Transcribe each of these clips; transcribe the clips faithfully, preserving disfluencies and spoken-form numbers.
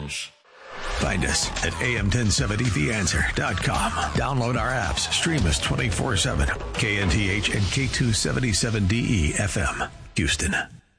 returns. Find us at A M ten seventy the answer dot com. Download our apps. Stream us twenty-four seven. K N T H and K two seventy-seven D E F M, Houston.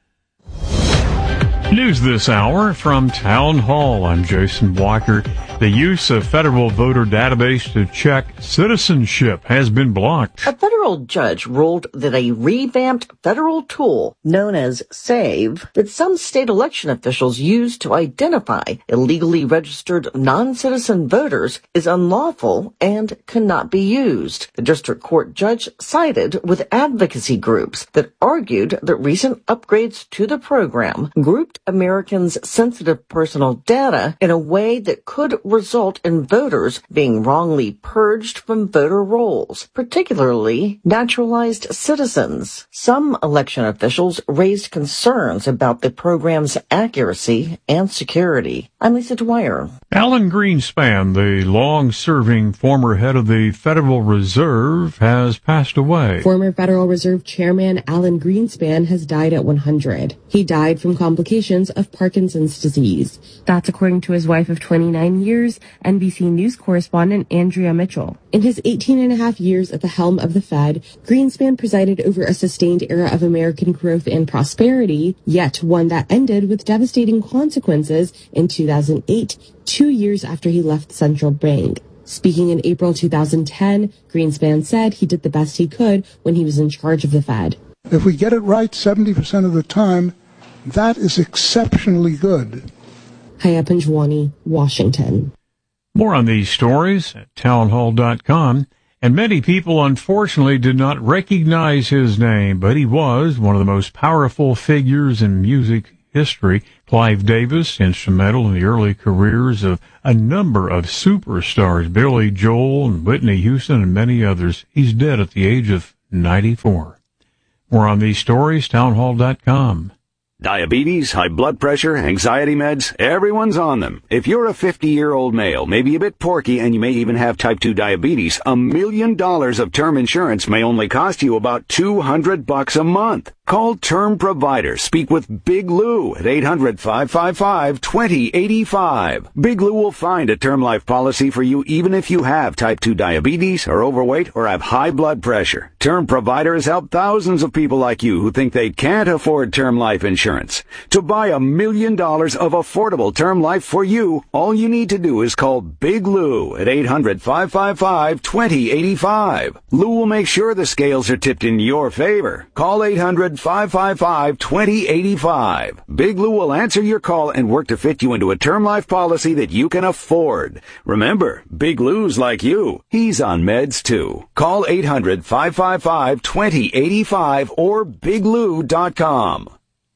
News this hour from Town Hall. I'm Jason Walker. The use of federal voter database to check citizenship has been blocked. A federal judge ruled that a revamped federal tool known as SAVE that some state election officials use to identify illegally registered non-citizen voters is unlawful and cannot be used. The district court judge sided with advocacy groups that argued that recent upgrades to the program grouped Americans' sensitive personal data in a way that could result in voters being wrongly purged from voter rolls, particularly naturalized citizens. Some election officials raised concerns about the program's accuracy and security. I'm Lisa Dwyer. Alan Greenspan, the long-serving former head of the Federal Reserve, has passed away. Former Federal Reserve Chairman Alan Greenspan has died at one hundred. He died from complications of Parkinson's disease. That's according to his wife of twenty-nine years, N B C News correspondent Andrea Mitchell. In his eighteen and a half years at the helm of the Fed, Greenspan presided over a sustained era of American growth and prosperity, yet one that ended with devastating consequences in two thousand eight, two years after he left the central bank. Speaking in April two thousand ten, Greenspan said he did the best he could when he was in charge of the Fed. If we get it right seventy percent of the time, that is exceptionally good. Haya Panjwani, Washington. More on these stories at townhall dot com. And many people, unfortunately, did not recognize his name, but he was one of the most powerful figures in music history. Clive Davis, instrumental in the early careers of a number of superstars, Billy Joel and Whitney Houston and many others. He's dead at the age of ninety-four. More on these stories, townhall dot com. Diabetes, high blood pressure, anxiety meds, everyone's on them. If you're a fifty-year-old male, maybe a bit porky, and you may even have type two diabetes, a million dollars of term insurance may only cost you about two hundred bucks a month. Call Term Provider. Speak with Big Lou at eight hundred, five five five, two zero eight five. Big Lou will find a term life policy for you even if you have type two diabetes, are overweight, or have high blood pressure. Term Provider has helped thousands of people like you who think they can't afford term life insurance. To buy a million dollars of affordable term life for you, all you need to do is call Big Lou at eight hundred, five five five, two zero eight five. Lou will make sure the scales are tipped in your favor. Call eight hundred, five five five, two zero eight five. Big Lou will answer your call and work to fit you into a term life policy that you can afford. Remember, Big Lou's like you. He's on meds too. Call eight hundred, five five five, two zero eight five or big lou dot com.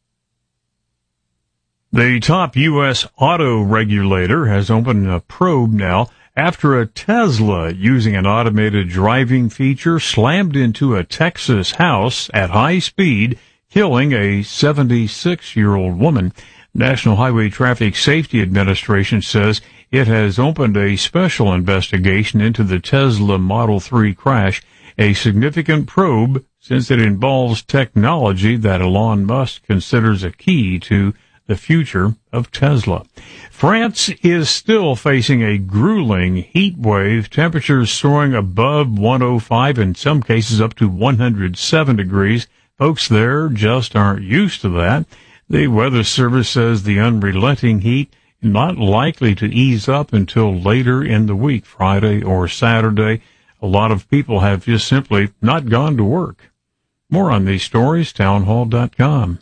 The top U S auto regulator has opened a probe now after a Tesla using an automated driving feature slammed into a Texas house at high speed, killing a seventy-six-year-old woman. National Highway Traffic Safety Administration says it has opened a special investigation into the Tesla Model three crash, a significant probe since it involves technology that Elon Musk considers a key to the future of Tesla. France is still facing a grueling heat wave, temperatures soaring above one oh five, in some cases up to one hundred seven degrees. Folks there just aren't used to that. The Weather Service says the unrelenting heat is not likely to ease up until later in the week, Friday or Saturday. A lot of people have just simply not gone to work. More on these stories, townhall dot com.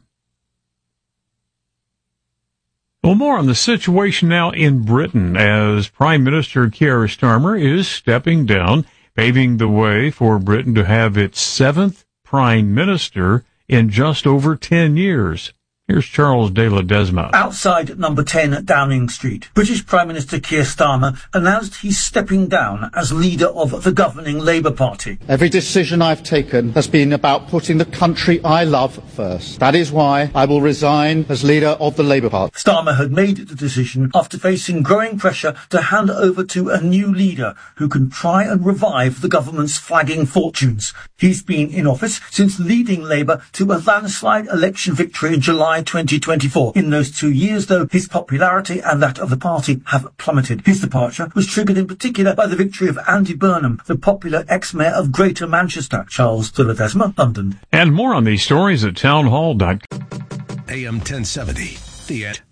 Well, more on the situation now in Britain as Prime Minister Keir Starmer is stepping down, paving the way for Britain to have its seventh Prime Minister in just over ten years. Here's Charles de Ledesma. Outside number ten Downing Street, British Prime Minister Keir Starmer announced he's stepping down as leader of the governing Labour Party. Every decision I've taken has been about putting the country I love first. That is why I will resign as leader of the Labour Party. Starmer had made the decision after facing growing pressure to hand over to a new leader who can try and revive the government's flagging fortunes. He's been in office since leading Labour to a landslide election victory in July July twenty twenty-four. In those two years, though, his popularity and that of the party have plummeted. His departure was triggered in particular by the victory of Andy Burnham, the popular ex-mayor of Greater Manchester. Charles de Ledesma, London. And more on these stories at townhall dot com. A M ten seventy, The End.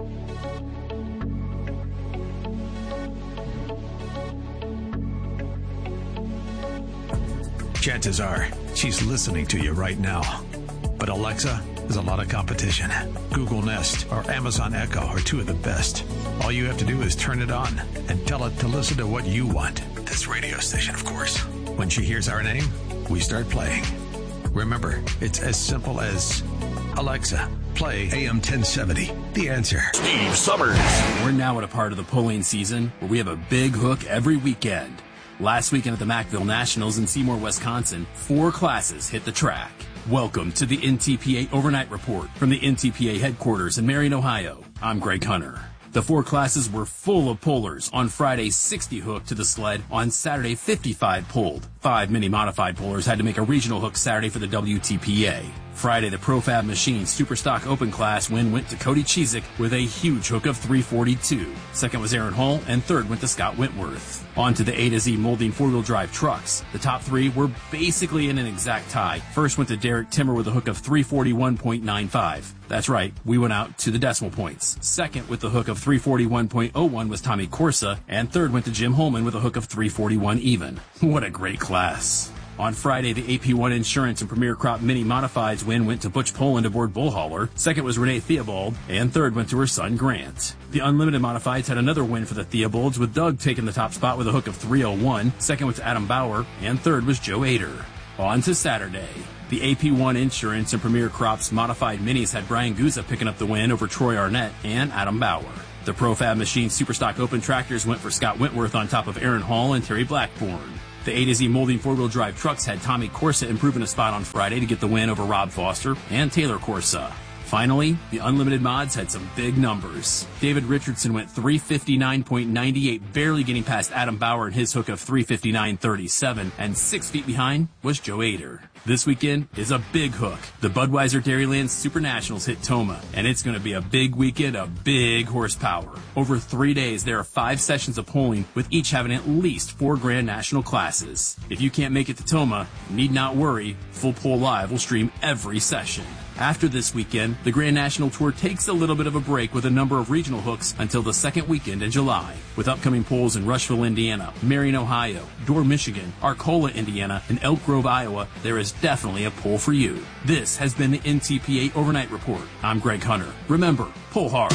Chances are she's listening to you right now. But Alexa, there's a lot of competition. Google Nest or Amazon Echo are two of the best. All you have to do is turn it on and tell it to listen to what you want. This radio station, of course. When she hears our name, we start playing. Remember, it's as simple as, Alexa, play A M ten seventy, The Answer. Steve Summers. We're now at a part of the polling season where we have a big hook every weekend. Last weekend at the Mackville Nationals in Seymour, Wisconsin, four classes hit the track. Welcome to the N T P A Overnight Report from the N T P A headquarters in Marion, Ohio. I'm Greg Hunter. The four classes were full of pullers. On Friday, sixty hooked to the sled. On Saturday, fifty-five pulled. Five mini-modified pullers had to make a regional hook Saturday for the W T P A. Friday, the Profab Machine Superstock Open Class win went to Cody Cheezick with a huge hook of three forty-two. Second was Aaron Hall, and third went to Scott Wentworth. On to the A to Z molding four-wheel drive trucks. The top three were basically in an exact tie. First went to Derek Timmer with a hook of three forty-one point nine five. That's right, we went out to the decimal points. Second with the hook of three forty-one point oh one was Tommy Corsa, and third went to Jim Holman with a hook of three forty-one even. What a great class. On Friday, the A P one Insurance and Premier Crop Mini Modifieds win went to Butch Poland aboard Bullhauler. Second was Renee Theobald, and third went to her son Grant. The Unlimited Modifieds had another win for the Theobalds, with Doug taking the top spot with a hook of three oh one. Second went to Adam Bauer, and third was Joe Ader. On to Saturday. The A P one Insurance and Premier Crops Modified Minis had Brian Guza picking up the win over Troy Arnett and Adam Bauer. The Profab Machine Superstock Open Tractors went for Scott Wentworth on top of Aaron Hall and Terry Blackburn. The A to Z molding four-wheel drive trucks had Tommy Corsa improving a spot on Friday to get the win over Rob Foster and Taylor Corsa. Finally, the Unlimited Mods had some big numbers. David Richardson went three fifty-nine point nine eight, barely getting past Adam Bauer and his hook of three fifty-nine thirty-seven, and six feet behind was Joe Ader. This weekend is a big hook. The Budweiser Dairyland Super Nationals hit Toma, and it's going to be a big weekend of big horsepower. Over three days, there are five sessions of polling, with each having at least four Grand National classes. If you can't make it to Toma, need not worry. Full Poll Live will stream every session. After this weekend, the Grand National Tour takes a little bit of a break with a number of regional hooks until the second weekend in July. With upcoming polls in Rushville, Indiana, Marion, Ohio, Dorr, Michigan, Arcola, Indiana, and Elk Grove, Iowa, there is definitely a poll for you. This has been the N T P A Overnight Report. I'm Greg Hunter. Remember, pull hard.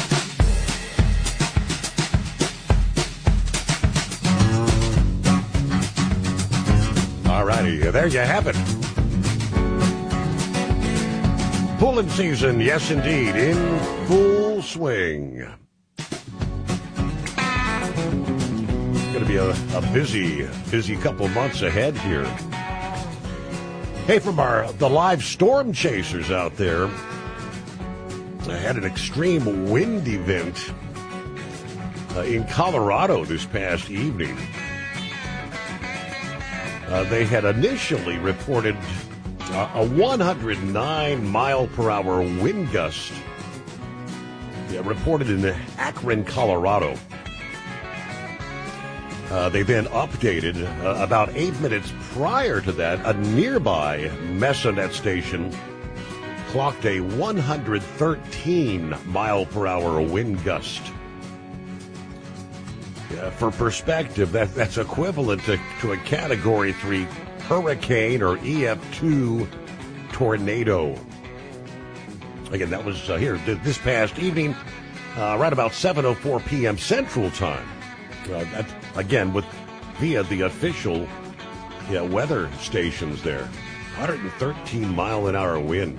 All righty, there you have it. Pulling season, yes indeed, in full swing. Going to be a, a busy, busy couple months ahead here. Hey, from our the live storm chasers out there, I had an extreme wind event uh, in Colorado this past evening. Uh, they had initially reported Uh, a one hundred nine mile per hour wind gust yeah, reported in Akron, Colorado. Uh, they then updated uh, about eight minutes prior to that. A nearby Mesonet station clocked a one hundred thirteen mile per hour wind gust. Yeah, for perspective, that, that's equivalent to, to a Category three hurricane or E F two tornado. Again, that was uh, here th- this past evening, uh, right about seven oh four p.m. Central Time. Uh, that, again, with via the official yeah, weather stations there. one hundred thirteen mile an hour wind.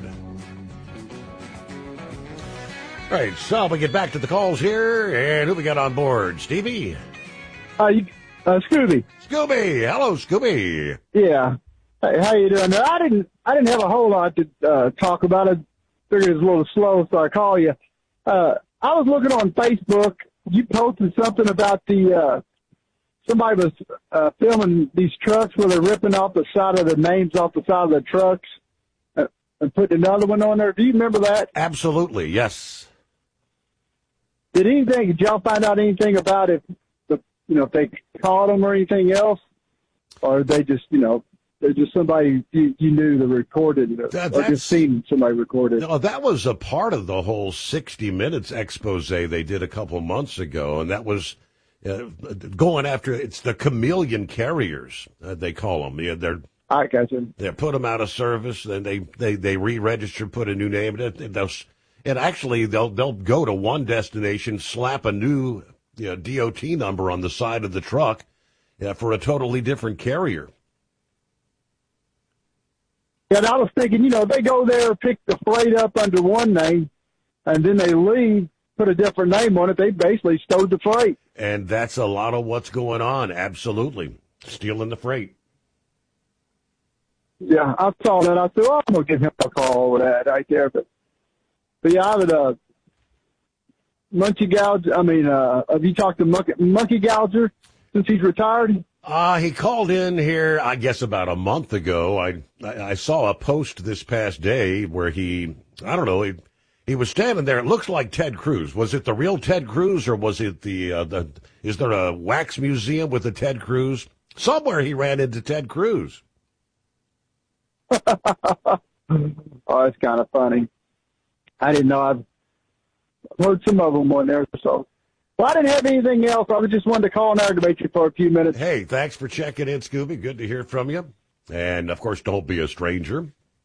All right, so we get back to the calls here, and who we got on board? Stevie? Uh, you, uh, Scooby. Scooby, hello, Scooby. Yeah. Hey, how you doing? I didn't. I didn't have a whole lot to uh, talk about. I figured it was a little slow, so I call you. Uh, I was looking on Facebook. You posted something about the uh, somebody was uh, filming these trucks where they're ripping off the side of the names off the side of the trucks. Uh, and putting another one on there. Do you remember that? Absolutely, yes. Did anything? Did y'all find out anything about if the you know if they caught them or anything else, or they just you know they're just somebody you, you knew that recorded it, That- or just seen somebody recorded? No, that was a part of the whole sixty minutes expose they did a couple months ago, and that was uh, going after, it's the chameleon carriers, uh, they call them. Yeah, they're I got you. They put them out of service, then they, they, they re-register, put a new name in it. They'll, and actually, they'll they'll go to one destination, slap a new you know, D O T number on the side of the truck yeah, for a totally different carrier. Yeah, and I was thinking, you know, they go there, pick the freight up under one name, and then they leave, put a different name on it. They basically stole the freight. And that's a lot of what's going on, absolutely. Stealing the freight. Yeah, I saw that. I said, well, I'm going to give him a call over that right there. But, but yeah, I would, uh, Monkey Gouge, I mean, uh, have you talked to Monkey, Monkey Gouger since he's retired? Uh, he called in here, I guess, about a month ago. I, I I saw a post this past day where he, I don't know, he, he was standing there. It looks like Ted Cruz. Was it the real Ted Cruz, or was it the, uh, the, is there a wax museum with the Ted Cruz? Somewhere he ran into Ted Cruz. Oh, it's kind of funny. I didn't know. I've heard some of them on there. So, well, I didn't have anything else. I was just wanted to call and aggravate you for a few minutes. Hey, thanks for checking in, Scooby. Good to hear from you. And, of course, don't be a stranger.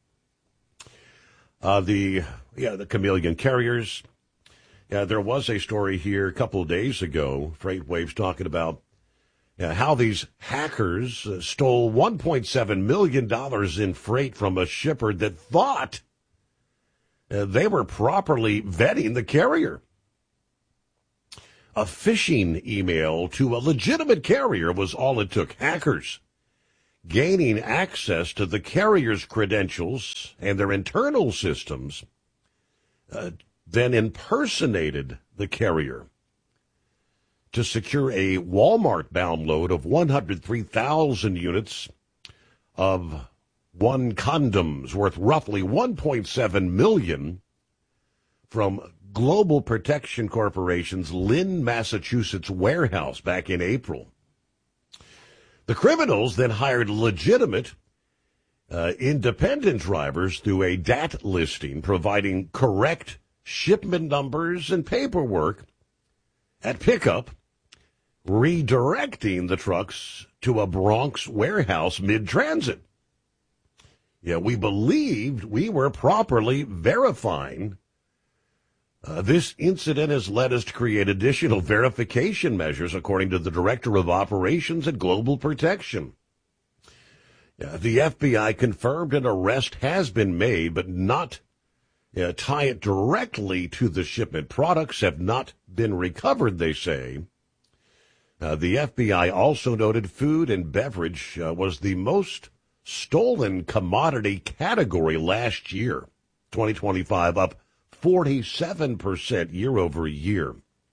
Uh, the, yeah, the chameleon carriers. Yeah, there was a story here a couple of days ago, FreightWaves talking about yeah, how these hackers uh, stole one point seven million dollars in freight from a shipper that thought uh, they were properly vetting the carrier. A phishing email to a legitimate carrier was all it took. Hackers gaining access to the carrier's credentials and their internal systems uh, then impersonated the carrier to secure a Walmart-bound load of one hundred three thousand units of one condoms worth roughly one point seven million dollars from Global Protection Corporation's Lynn, Massachusetts warehouse back in April. The criminals then hired legitimate uh, independent drivers through a D A T listing, providing correct shipment numbers and paperwork at pickup, redirecting the trucks to a Bronx warehouse mid-transit. Yeah, we believed we were properly verifying. Uh, this incident has led us to create additional verification measures, according to the Director of Operations at Global Protection. Yeah, the F B I confirmed an arrest has been made, but not uh, tie it directly to the shipment. Products have not been recovered, they say. Uh, the F B I also noted food and beverage uh, was the most stolen commodity category last year, twenty twenty-five, up forty-seven percent year over year.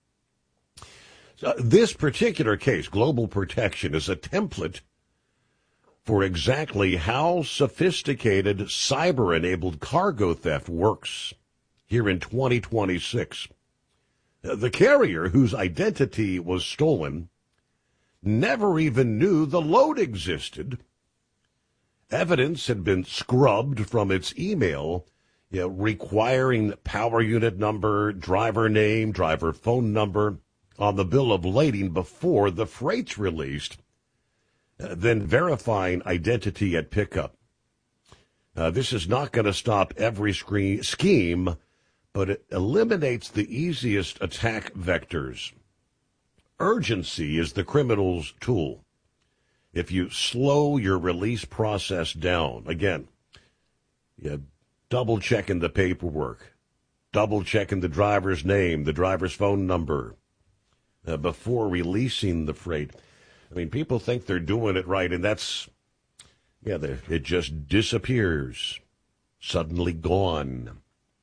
So this particular case, Global Protection, is a template for exactly how sophisticated cyber-enabled cargo theft works here in twenty twenty-six. The carrier whose identity was stolen never even knew the load existed. Evidence had been scrubbed from its email, you know, requiring power unit number, driver name, driver phone number on the bill of lading before the freight's released, uh, then verifying identity at pickup. Uh, this is not going to stop every screen, scheme, but it eliminates the easiest attack vectors. Urgency is the criminal's tool. If you slow your release process down, again, you double checking the paperwork, double checking the driver's name, the driver's phone number, uh, before releasing the freight. I mean, people think they're doing it right, and that's, yeah, it just disappears, suddenly gone.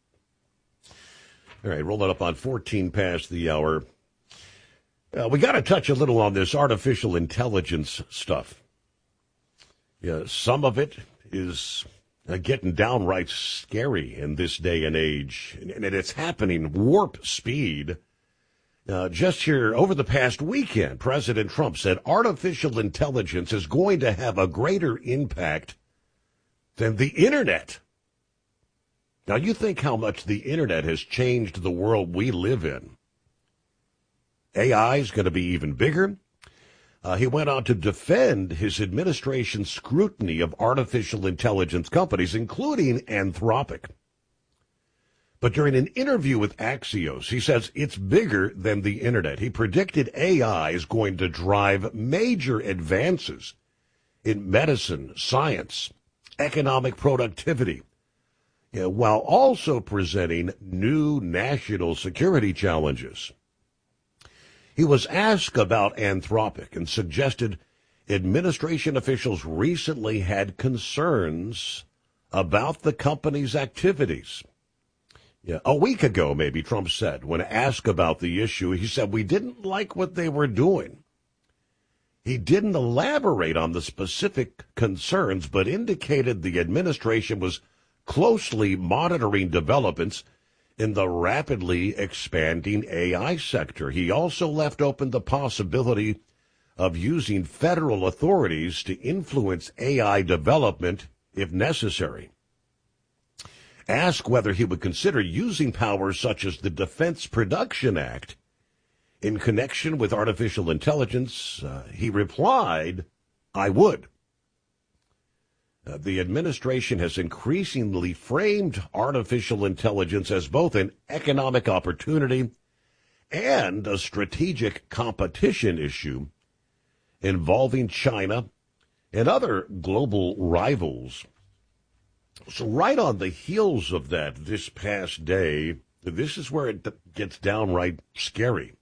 All right, roll it up on fourteen past the hour. Uh, we got to touch a little on this artificial intelligence stuff. Yeah, some of it is uh, getting downright scary in this day and age. And, and it's happening warp speed. Uh, just here over the past weekend, President Trump said artificial intelligence is going to have a greater impact than the Internet. Now, you think how much the Internet has changed the world we live in. A I is going to be even bigger. Uh, he went on to defend his administration's scrutiny of artificial intelligence companies, including Anthropic. But during an interview with Axios, he says it's bigger than the Internet. He predicted A I is going to drive major advances in medicine, science, economic productivity, you know, while also presenting new national security challenges. He was asked about Anthropic and suggested administration officials recently had concerns about the company's activities. Yeah, a week ago, maybe, Trump said, when asked about the issue, he said, we didn't like what they were doing. He didn't elaborate on the specific concerns, but indicated the administration was closely monitoring developments in the rapidly expanding A I sector. He also left open the possibility of using federal authorities to influence A I development if necessary. Asked whether he would consider using powers such as the Defense Production Act in connection with artificial intelligence, uh, he replied, I would. Uh, the administration has increasingly framed artificial intelligence as both an economic opportunity and a strategic competition issue involving China and other global rivals. So right on the heels of that this past day, this is where it gets downright scary.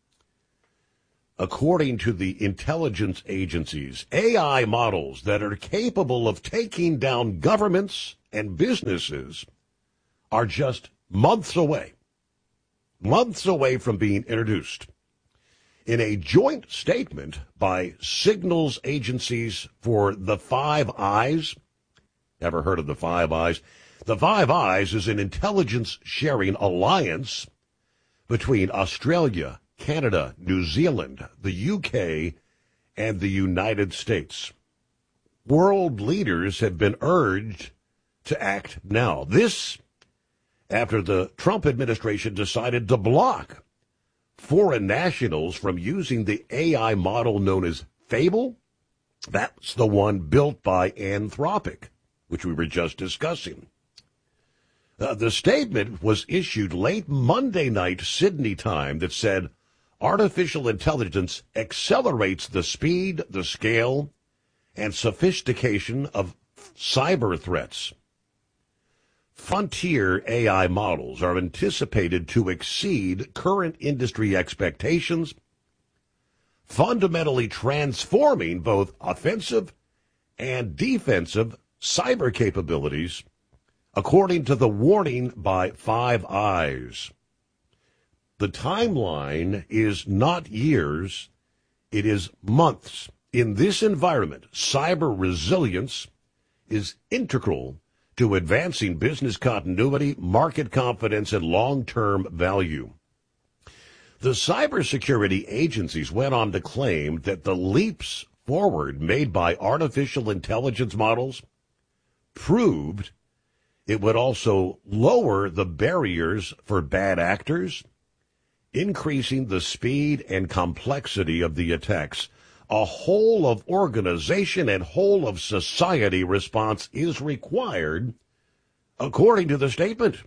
According to the intelligence agencies, A I models that are capable of taking down governments and businesses are just months away, months away from being introduced. In a joint statement by signals agencies for the Five Eyes, ever heard of the Five Eyes? The Five Eyes is an intelligence sharing alliance between Australia, Canada, New Zealand, the U K, and the United States. World leaders have been urged to act now. This after the Trump administration decided to block foreign nationals from using the A I model known as Fable. That's the one built by Anthropic, which we were just discussing. Uh, the statement was issued late Monday night Sydney time that said, artificial intelligence accelerates the speed, the scale, and sophistication of cyber threats. Frontier A I models are anticipated to exceed current industry expectations, fundamentally transforming both offensive and defensive cyber capabilities, according to the warning by Five Eyes. The timeline is not years, it is months. In this environment, cyber resilience is integral to advancing business continuity, market confidence, and long-term value. The cybersecurity agencies went on to claim that the leaps forward made by artificial intelligence models proved it would also lower the barriers for bad actors, increasing the speed and complexity of the attacks. A whole of organization and whole of society response is required, according to the statement.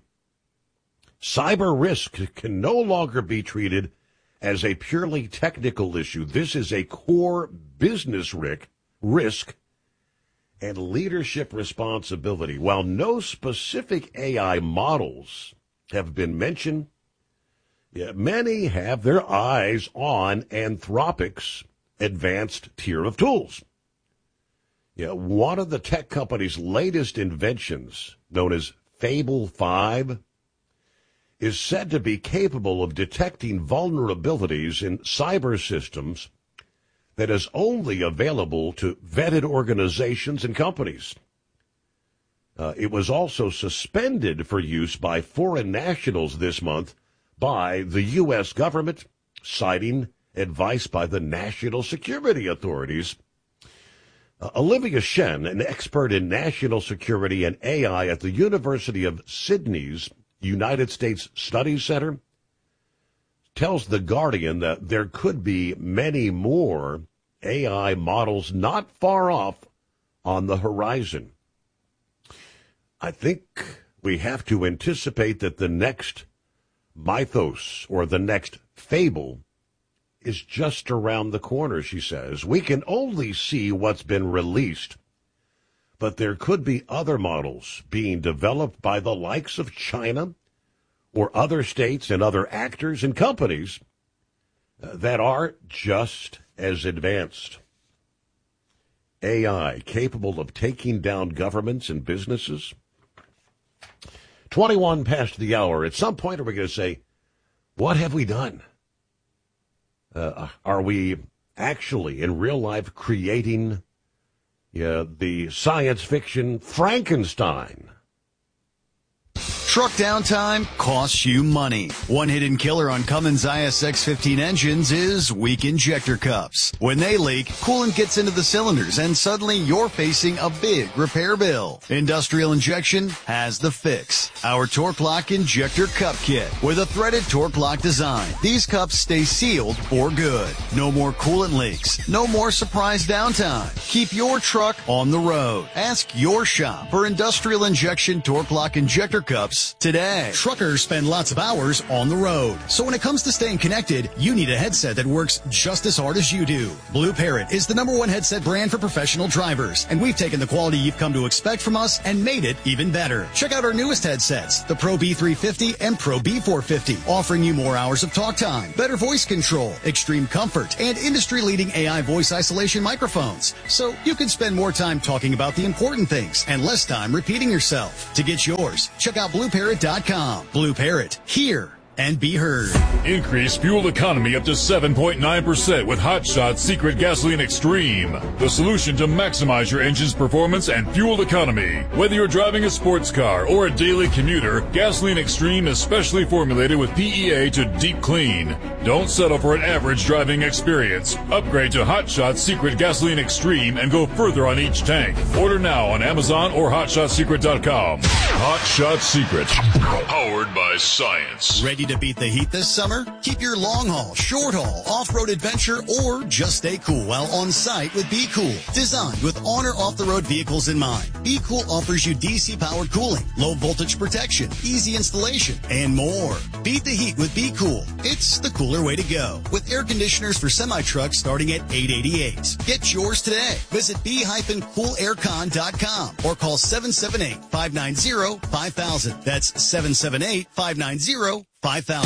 Cyber risk can no longer be treated as a purely technical issue. This is a core business risk and leadership responsibility. While no specific A I models have been mentioned, yeah, many have their eyes on Anthropic's advanced tier of tools. Yeah, one of the tech company's latest inventions, known as Fable five, is said to be capable of detecting vulnerabilities in cyber systems that is only available to vetted organizations and companies. Uh, it was also suspended for use by foreign nationals this month by the U S government, citing advice by the national security authorities. Uh, Olivia Shen, an expert in national security and A I at the University of Sydney's United States Studies Center, tells The Guardian that there could be many more A I models not far off on the horizon. I think we have to anticipate that the next mythos or the next fable is just around the corner, she says. We can only see what's been released, but there could be other models being developed by the likes of China or other states and other actors and companies uh, that are just as advanced. A I capable of taking down governments and businesses. twenty-one past the hour. At some point, are we going to say, what have we done? Uh, are we actually, in real life, creating uh, the science fiction Frankenstein? Truck downtime costs you money. One hidden killer on Cummins I S X fifteen engines is weak injector cups. When they leak, coolant gets into the cylinders and suddenly you're facing a big repair bill. Industrial Injection has the fix. Our Torque Lock Injector Cup Kit with a threaded Torque Lock design. These cups stay sealed for good. No more coolant leaks. No more surprise downtime. Keep your truck on the road. Ask your shop for Industrial Injection Torque Lock Injector Cups today. Truckers spend lots of hours on the road. So when it comes to staying connected, you need a headset that works just as hard as you do. Blue Parrot is the number one headset brand for professional drivers, and we've taken the quality you've come to expect from us and made it even better. Check out our newest headsets, the Pro B three fifty and Pro B four fifty, offering you more hours of talk time, better voice control, extreme comfort, and industry-leading A I voice isolation microphones. So you can spend more time talking about the important things and less time repeating yourself. To get yours, check out blue parrot dot com. Blue Parrot, hear and be heard. Increase fuel economy up to seven point nine percent with Hot Shot Secret Gasoline Extreme, the solution to maximize your engine's performance and fuel economy. Whether you're driving a sports car or a daily commuter, Gasoline Extreme is specially formulated with P E A to deep clean. Don't settle for an average driving experience. Upgrade to Hot Shot Secret Gasoline Extreme and go further on each tank. Order now on Amazon or hot shot secret dot com. Hot Shot Secret, powered by science. Ready to beat the heat this summer? Keep your long haul, short haul, off-road adventure, or just stay cool while on site with Be Cool. Designed with on or off-the-road vehicles in mind, Be Cool offers you D C-powered cooling, low voltage protection, easy installation, and more. Beat the heat with Be Cool. It's the cooler way to go. With air conditioners for semi-trucks starting at eight hundred eighty-eight dollars. Get yours today. Visit be cool air con dot com or call seven seven eight, five nine zero, five thousand. That's seven seven eight, five nine zero, five thousand.